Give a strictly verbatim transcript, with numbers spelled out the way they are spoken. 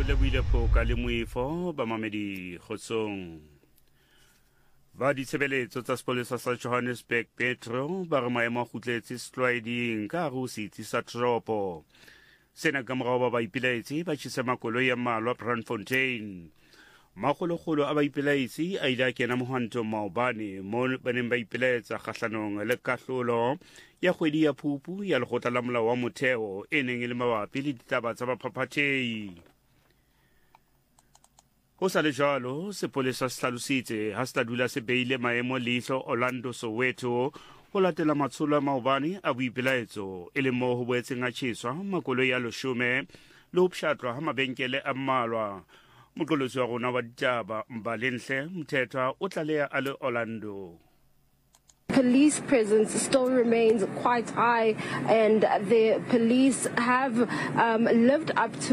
Lebohile Phoka le Moifo ba mamedi kgotsong. Ba ditshebeletso tsa sepolesa sa Johannesburg Petro ba re maemo a kgutletse setlwaeding ka hare ho setsi sa toropo. Sena ka morao ba ba ipelaetse ba tjhesa makoloi ya mmalwa Brandfontein. Makgolokgolo a ba ipelaetse a ile a kena mohwantong maobane moo ba neng ba ipelaetsa kgahlanong le kahlolo ya kgwedi ya Phupu ya lekgotla la molao wa motheo e neng e le mabapi le ditaba tsa baphaphathehi. Ho sa le jwalo, sepolesa se hlalositse ha se tla dula se beile maemo leihlo Orlando Soweto ho latela matsholo a maobane a boipelaetso e le moo ho boetseng a tjheswa makoloi a leshome le ho pshatlwa ha mabenkele a mmalwa. Moqolotsi wa rona wa ditaba Mbalenhle Mthethwa o tlaleha a le Orlando. Police presence still remains quite high, and the police have um, lived up to